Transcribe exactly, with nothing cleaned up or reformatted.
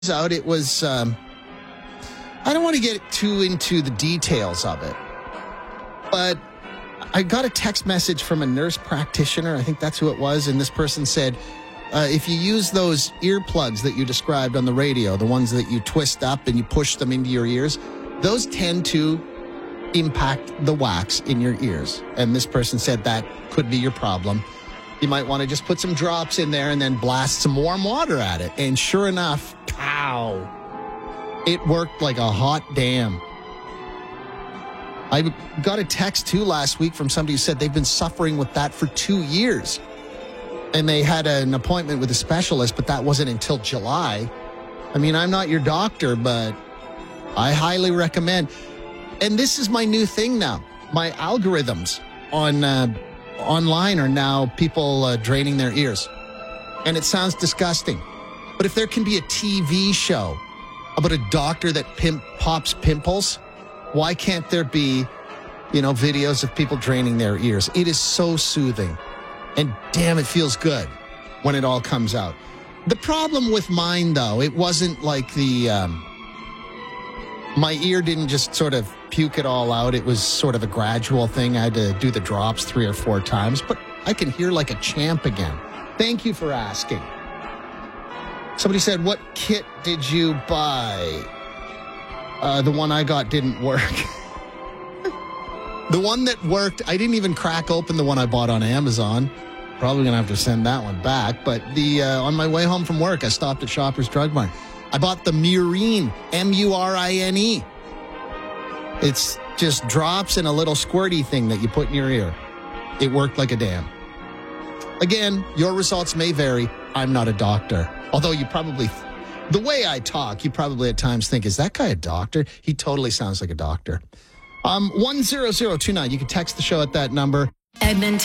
out, it was, um, I don't want to get too into the details of it, but I got a text message from a nurse practitioner. I think that's who it was. And this person said, uh, if you use those earplugs that you described on the radio, the ones that you twist up and you push them into your ears, those tend to impact the wax in your ears. And this person said that could be your problem. You might want to just put some drops in there and then blast some warm water at it. And sure enough, pow, it worked like a hot damn. I got a text, too, last week from somebody who said they've been suffering with that for two years. And they had an appointment with a specialist, but that wasn't until July. I mean, I'm not your doctor, but I highly recommend. And this is my new thing now. My algorithms on uh, online are now people uh, draining their ears. And it sounds disgusting. But if there can be a T V show about a doctor that pimp, pops pimples, why can't there be, you know, videos of people draining their ears? It is so soothing. And damn, it feels good when it all comes out. The problem with mine, though, it wasn't like the, um, my ear didn't just sort of puke it all out. It was sort of a gradual thing. I had to do the drops three or four times, but I can hear like a champ again. Thank you for asking. Somebody said, what kit did you buy? Uh, the one I got didn't work. The one that worked, I didn't even crack open the one I bought on Amazon. Probably going to have to send that one back. But the uh, on my way home from work, I stopped at Shoppers Drug Mart. I bought the Murine, M U R I N E. It's just drops and a little squirty thing that you put in your ear. It worked like a damn. Again, your results may vary. I'm not a doctor. Although you probably... The way I talk, you probably at times think, is that guy a doctor? He totally sounds like a doctor. Um, one zero zero two nine. You can text the show at that number. Edmonton.